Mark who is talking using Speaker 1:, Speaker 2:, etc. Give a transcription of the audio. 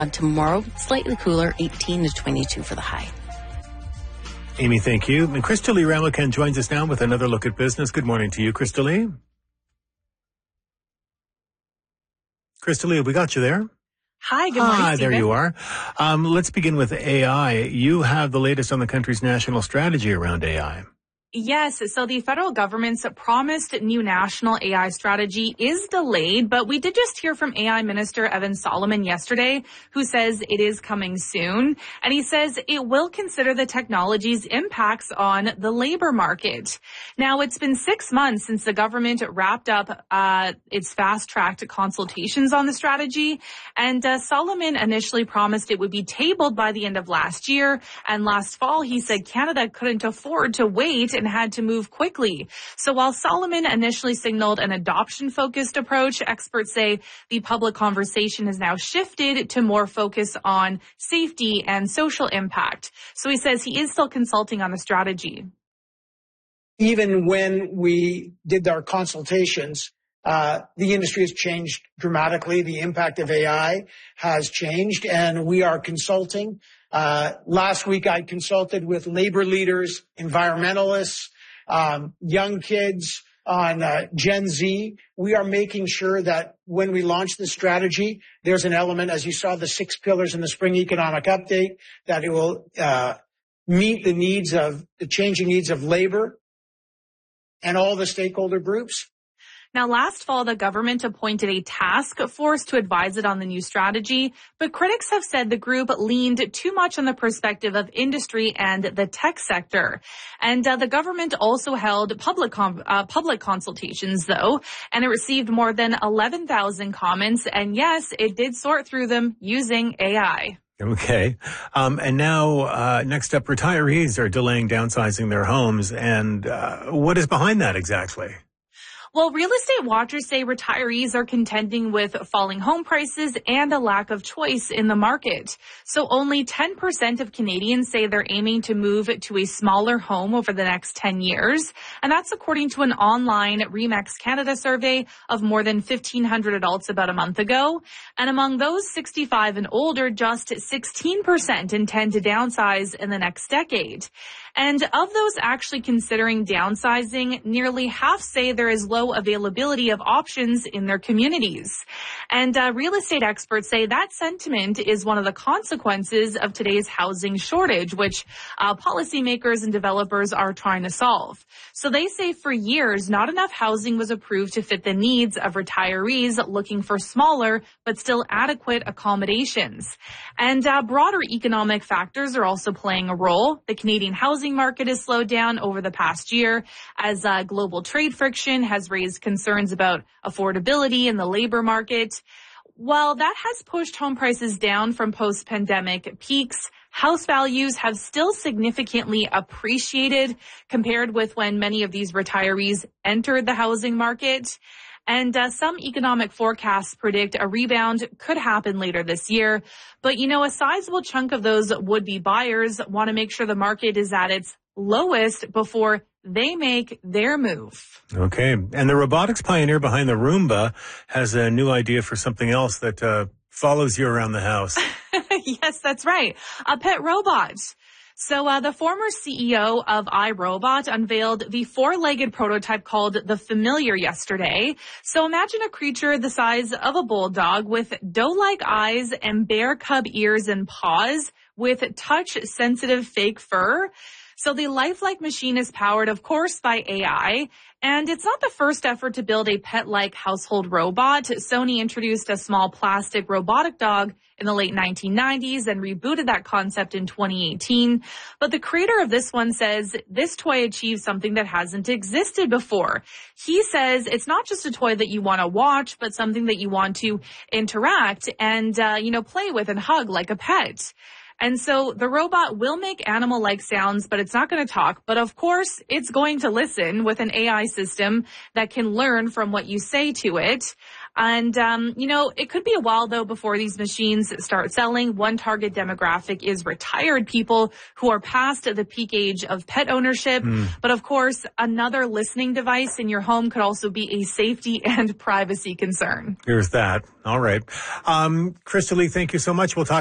Speaker 1: Tomorrow, slightly cooler, 18 to 22 for the high.
Speaker 2: Amy, thank you. And Crystal Lee Ramakant joins us now with another look at business. Good morning to you, Crystal Lee. Crystal Lee, have we got you there?
Speaker 3: Hi, good morning, Stephen.
Speaker 2: There you are. Let's begin with AI. You have the latest on the country's national strategy around AI.
Speaker 3: Yes, so the federal government's promised new national AI strategy is delayed, but we did just hear from AI Minister Evan Solomon yesterday, who says it is coming soon. And he says it will consider the technology's impacts on the labor market. Now, it's been 6 months since the government wrapped up its fast-tracked consultations on the strategy. And Solomon initially promised it would be tabled by the end of last year. And last fall, he said Canada couldn't afford to wait and had to move quickly. So while Solomon initially signaled an adoption-focused approach, experts say the public conversation has now shifted to more focus on safety and social impact. So he says he is still consulting on the strategy.
Speaker 4: Even when we did our consultations, the industry has changed dramatically. The impact of AI has changed, and we are consulting. Last week, I consulted with labor leaders, environmentalists, young kids on Gen Z. We are making sure that when we launch the strategy, there's an element, as you saw the 6 pillars in the spring economic update, that it will meet the changing needs of labor and all the stakeholder groups.
Speaker 3: Now, last fall, the government appointed a task force to advise it on the new strategy, but critics have said the group leaned too much on the perspective of industry and the tech sector. And the government also held public consultations, though, and it received more than 11,000 comments. And yes, it did sort through them using AI.
Speaker 2: Okay. And now, next up, retirees are delaying downsizing their homes. And what is behind that exactly?
Speaker 3: Well, real estate watchers say retirees are contending with falling home prices and a lack of choice in the market. So only 10% of Canadians say they're aiming to move to a smaller home over the next 10 years. And that's according to an online RE/MAX Canada survey of more than 1,500 adults about a month ago. And among those 65 and older, just 16% intend to downsize in the next decade. And of those actually considering downsizing, nearly half say there is low availability of options in their communities. And real estate experts say that sentiment is one of the consequences of today's housing shortage, which policymakers and developers are trying to solve. So they say for years, not enough housing was approved to fit the needs of retirees looking for smaller but still adequate accommodations. And broader economic factors are also playing a role. The Canadian housing market has slowed down over the past year as global trade friction has raised concerns about affordability in the labor market. While that has pushed home prices down from post-pandemic peaks, house values have still significantly appreciated compared with when many of these retirees entered the housing market. And some economic forecasts predict a rebound could happen later this year. But, a sizable chunk of those would-be buyers want to make sure the market is at its lowest before they make their move.
Speaker 2: Okay. And the robotics pioneer behind the Roomba has a new idea for something else that follows you around the house.
Speaker 3: Yes, that's right. A pet robot. So the former CEO of iRobot unveiled the 4-legged prototype called the Familiar yesterday. So imagine a creature the size of a bulldog with doe-like eyes and bear cub ears and paws with touch-sensitive fake fur. So the lifelike machine is powered, of course, by AI. And it's not the first effort to build a pet-like household robot. Sony introduced a small plastic robotic dog in the late 1990s and rebooted that concept in 2018. But the creator of this one says this toy achieves something that hasn't existed before. He says it's not just a toy that you want to watch, but something that you want to interact and, play with and hug like a pet. And so the robot will make animal-like sounds, but it's not going to talk. But of course, it's going to listen with an AI system that can learn from what you say to it. And, it could be a while, though, before these machines start selling. One target demographic is retired people who are past the peak age of pet ownership. But, of course, another listening device in your home could also be a safety and privacy concern.
Speaker 2: Here's that. All right. Krista Lee, thank you so much. We'll talk